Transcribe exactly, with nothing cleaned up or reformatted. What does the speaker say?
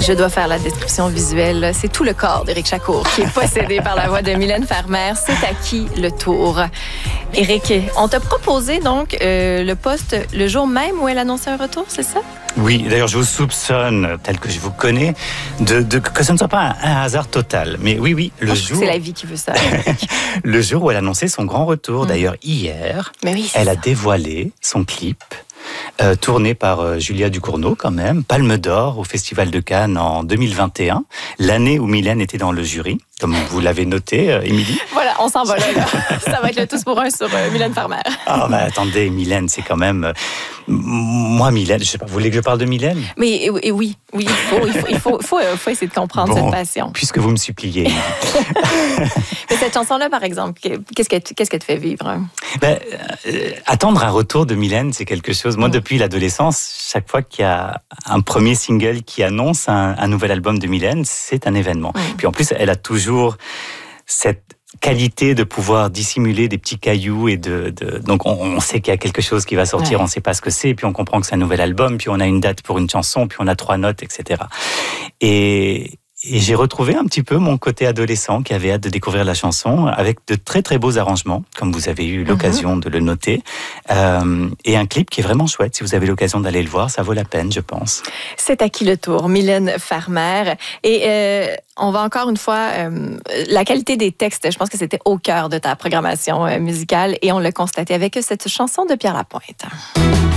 je dois faire la description visuelle. C'est tout le corps d'Éric Chacour qui est possédé par la voix de Mylène Farmer. C'est à qui le tour? Éric, on t'a proposé donc euh, le poste le jour même où elle annonçait un retour, c'est ça? Oui, d'ailleurs, je vous soupçonne, tel que je vous connais, de, de, que ce ne soit pas un, un hasard total. Mais oui, oui, le oh, jour... C'est la vie qui veut ça. le jour où elle annonçait son grand retour, mmh. d'ailleurs hier, Mais oui, elle ça. a dévoilé son clip. Euh, tourné par euh, Julia Ducournau quand même, Palme d'Or au Festival de Cannes en deux mille vingt et un, l'année où Mylène était dans le jury, comme vous l'avez noté, euh, Émilie. Voilà, on s'en va là, là. Ça va être le tous pour un sur euh, Mylène Farmer. Ah bah attendez, Mylène, c'est quand même... Euh, moi, Mylène, je sais pas, vous voulez que je parle de Mylène? Mais et, et oui, oui, il faut, il faut, il faut, faut, euh, faut essayer de comprendre bon, cette passion. Puisque vous me suppliez. Mais cette chanson-là, par exemple, qu'est-ce qu'elle, qu'est-ce qu'elle te fait vivre? Hein? Ben, euh, attendre un retour de Mylène, c'est quelque chose... Moi, mmh. depuis l'adolescence, chaque fois qu'il y a un premier single qui annonce un, un nouvel album de Mylène, c'est un événement. Mmh. Puis en plus, elle a toujours cette qualité de pouvoir dissimuler des petits cailloux et de, de donc on, on sait qu'il y a quelque chose qui va sortir, ouais. on ne sait pas ce que c'est, puis on comprend que c'est un nouvel album, puis on a une date pour une chanson, puis on a trois notes, et cetera. Et Et j'ai retrouvé un petit peu mon côté adolescent qui avait hâte de découvrir la chanson avec de très très beaux arrangements, comme vous avez eu l'occasion mm-hmm. de le noter, euh, et un clip qui est vraiment chouette. Si vous avez l'occasion d'aller le voir, ça vaut la peine, je pense. C'est à qui le tour? Mylène Farmer. Et euh, on va encore une fois, euh, la qualité des textes, je pense que c'était au cœur de ta programmation euh, musicale, et on l'a constaté avec cette chanson de Pierre Lapointe.